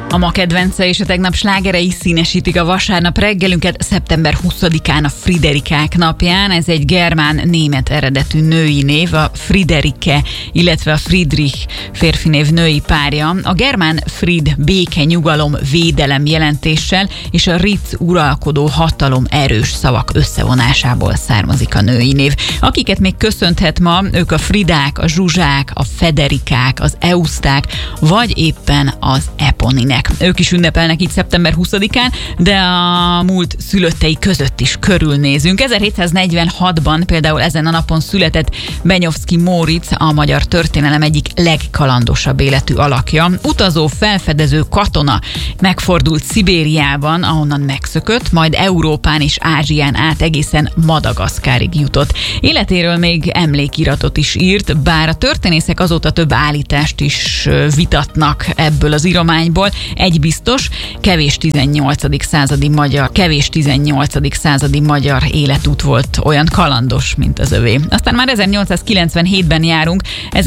A ma kedvence és a tegnap slágerei színesítik a vasárnap reggelünket szeptember 20-án a Friderikák napján. Ez egy germán-német eredetű női név, a Friederike, illetve a Friedrich férfinév női párja. A germán Fried béke, nyugalom, védelem jelentéssel és a Ritz uralkodó hatalom erős szavak összevonásából származik a női név. Akiket még köszönthet ma, ők a Fridák, a Zsuzsák, a Federikák, az Euszták, vagy éppen az Eponinek. Ők is ünnepelnek itt szeptember 20-án, de a múlt szülöttei között is körülnézünk. 1746-ban például ezen a napon született Benyovszky Móricz, a magyar történelem egyik legkalandosabb életű alakja. Utazó, felfedező katona, megfordult Szibériában, ahonnan megszökött, majd Európán és Ázsián át egészen Madagaszkárig jutott. Életéről még emlékiratot is írt, bár a történészek azóta több állítást is vitatnak ebből az írományból. Egy biztos, kevés 18. századi magyar életút volt olyan kalandos, mint az övé. Aztán már 1897-ben járunk,